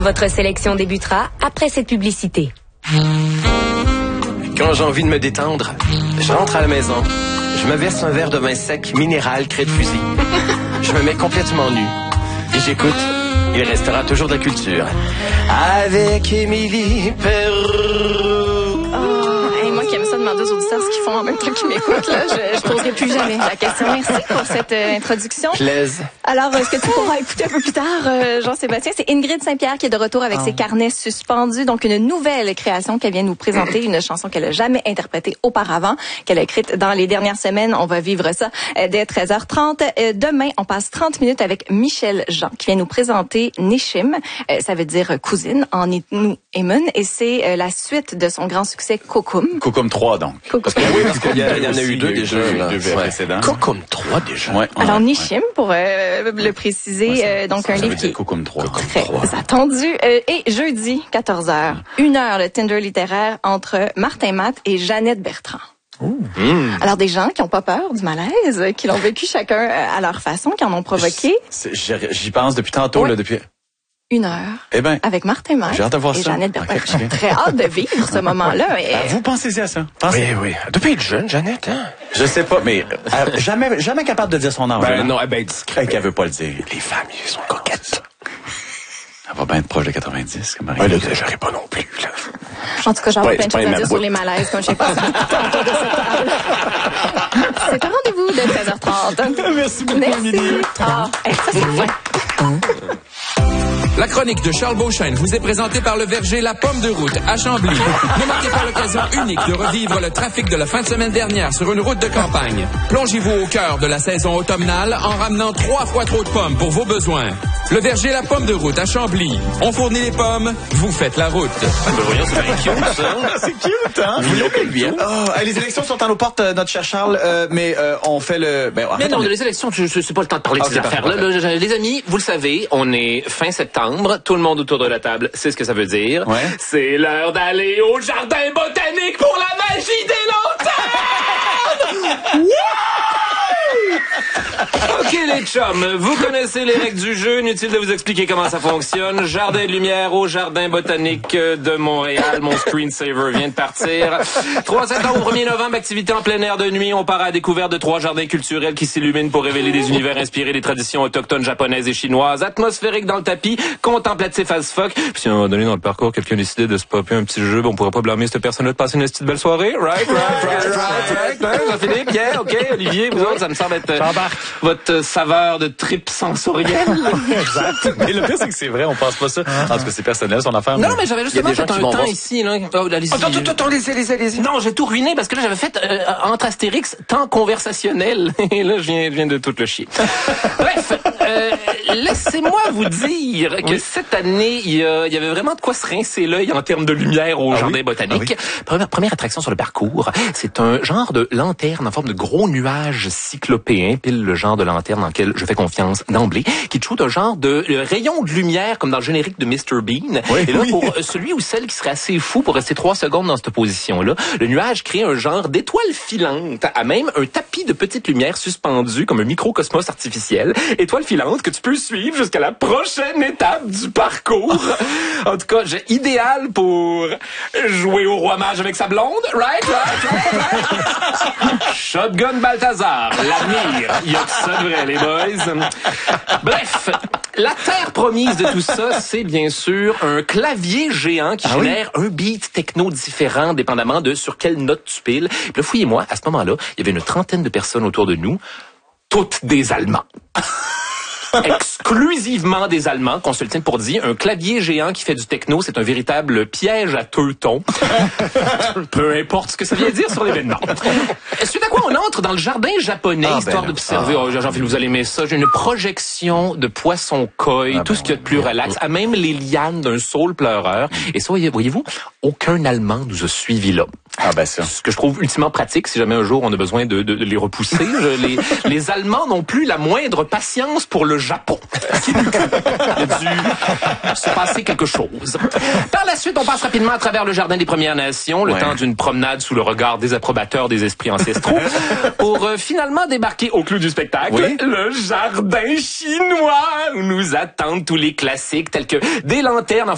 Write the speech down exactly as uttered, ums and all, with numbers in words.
Votre sélection débutera après cette publicité. Quand j'ai envie de me détendre, je rentre à la maison, je me verse un verre de vin sec minéral crête fusil. Je me mets complètement nu et j'écoute. Il restera toujours de la culture. Avec Émilie Perrault. Oh, hey, moi qui aime ça demander aux auditeurs ce qu'ils font en même temps qu'ils m'écoutent, là, je, je poserai plus jamais la question. Merci pour cette euh, introduction. Plaise. Alors, euh, ce que tu pourras écouter un peu plus tard, euh, Jean-Sébastien, c'est Ingrid Saint-Pierre qui est de retour avec oh. ses carnets suspendus. Donc, une nouvelle création qu'elle vient nous présenter, une chanson qu'elle a jamais interprétée auparavant, qu'elle a écrite dans les dernières semaines. On va vivre ça euh, dès treize heures trente. Euh, demain, on passe trente minutes avec Michel Jean qui vient nous présenter Nishim. Euh, ça veut dire cousine en Innu Emun et c'est euh, la suite de son grand succès Kokum. Kokum trois, donc. Kokum. Parce que, oui, parce qu'il y, y en a eu deux déjà. Deux, deux ouais. précédents. Kokum trois déjà. Ouais, Alors, ouais, Nishim, ouais. pour euh, le préciser, ouais, ça, euh, donc ça, un ça livre qui est Kokum trois. très attendu. Euh, et jeudi, quatorze heures, une heure de Tinder littéraire entre Martin Matt et Jeannette Bertrand. Mmh. Alors, des gens qui n'ont pas peur du malaise, qui l'ont vécu chacun à leur façon, qui en ont provoqué. J'y pense depuis tantôt, ouais. là, depuis... Une heure. Eh ben, avec Martin Matt j'ai hâte de voir et ça. Jeannette Bertrand. Okay. J'ai très hâte de vivre ce moment-là. Et... Ben, vous pensez à ça? Pensez. Oui, oui. Elle doit pas être jeune, Jeannette, hein? Je sais pas, mais euh, jamais, jamais capable de dire son âge. Ben hein? non, elle ben discrète. Qu'elle veut pas le dire. Les femmes, ils sont coquettes. Elle va bien être proche de quatre-vingt-dix, comme Marie. Ouais, n'exagérez pas non plus, là. En tout cas, j'en ai ouais, plein de choses à dire sur les malaises, comme je sais pas si autour de cette table. C'est un rendez-vous de treize heures trente. Merci beaucoup, Merci. Émilie. Ah, hey, ça, c'est vrai. La chronique de Charles Beauchesne vous est présentée par le verger La Pomme de Route à Chambly. Ne manquez pas l'occasion unique de revivre le trafic de la fin de semaine dernière sur une route de campagne. Plongez-vous au cœur de la saison automnale en ramenant trois fois trop de pommes pour vos besoins. Le verger La Pomme de Route à Chambly. On fournit les pommes, vous faites la route. Ben voyons, c'est bien cute, ça. C'est cute, hein? Vous voulez bien. Oh, les élections sont à nos portes, notre cher Charles, euh, mais euh, on fait le... Ben, en mais fait, non, on... les élections, je, je, c'est pas le temps de parler de okay, ces affaires-là. Là, les amis, vous le savez, on est fin septembre. Tout le monde autour de la table sait ce que ça veut dire. Ouais. C'est l'heure d'aller au jardin botanique pour la magie des lanternes! OK, les chums, vous connaissez les règles du jeu. Inutile de vous expliquer comment ça fonctionne. Jardin de lumière au Jardin botanique de Montréal. Mon screensaver vient de partir. trois septembre au premier novembre, activité en plein air de nuit. On part à la découverte de trois jardins culturels qui s'illuminent pour révéler des univers inspirés des traditions autochtones japonaises et chinoises. Atmosphérique dans le tapis, contemplatif as fuck. Puis si à un moment donné dans le parcours, quelqu'un décidait de se popper un petit jeu, bon, on pourrait pas blâmer cette personne-là de passer une petite belle soirée. Right, right, right, right, right. right. Jean-Philippe, yeah, OK. Olivier, vous autres, ça me semble être euh, votre saveur de trip sensorielle. Exact. Mais le pire, c'est que c'est vrai, on pense pas ça. En tout cas, c'est personnel, son affaire. Non, mais, mais j'avais justement fait un temps voir... ici, là. Oh, allez-y. Attends, attends, attends, allez-y, allez-y, allez-y. Non, j'ai tout ruiné parce que là, j'avais fait euh, entre Astérix, temps conversationnel. Et là, je viens, je viens de tout le chier. Bref, euh, laissez-moi vous dire que oui. cette année, il y, a, il y avait vraiment de quoi se rincer l'œil en termes de lumière au ah Jardin oui? botanique. Ah oui? première, première attraction sur le parcours, c'est un genre de lanterne en forme de gros nuage cyclopéen, pile le genre de lanterne dans lequel je fais confiance d'emblée, qui te shoot un genre de euh, rayon de lumière comme dans le générique de mister Bean. Oui, et là, oui. pour euh, celui ou celle qui serait assez fou pour rester trois secondes dans cette position-là, le nuage crée un genre d'étoile filante, à même un tapis de petites lumières suspendues comme un microcosmos artificiel. Étoile filante que tu peux suivre jusqu'à la prochaine étape du parcours. En tout cas, j'ai idéal pour jouer au roi mage avec sa blonde. Right, right, right, right. Shotgun Balthazar, l'avenir. Il y a que ça de vrai, les boys. Bref, la terre promise de tout ça, c'est bien sûr un clavier géant qui ah génère oui? un beat techno différent dépendamment de sur quelle note tu piles. Puis là, fouillez-moi, à ce moment-là, il y avait une trentaine de personnes autour de nous, toutes des Allemands. Exclusivement des Allemands, qu'on se le tienne pour dire. Un clavier géant qui fait du techno, c'est un véritable piège à teuton. Peu importe ce que ça vient dire sur l'événement. Suite à quoi on entre dans le jardin japonais, ah, histoire ben d'observer, ah. oh, Jean-Philippe, vous allez aimer ça, j'ai une projection de poissons koi, ah, tout ben ce qu'il y a de plus relax, à même les lianes d'un saule pleureur. Et ça, voyez-vous, aucun Allemand nous a suivis là. Ah ben ça. Ce que je trouve ultimement pratique si jamais un jour on a besoin de, de, de les repousser. Je, les, les Allemands n'ont plus la moindre patience pour le Japon. Il a dû se passer quelque chose. Par la suite, on passe rapidement à travers le Jardin des Premières Nations, le ouais. temps d'une promenade sous le regard désapprobateur des esprits ancestraux, pour euh, finalement débarquer au clou du spectacle, oui. le Jardin chinois, où nous attendent tous les classiques tels que des lanternes en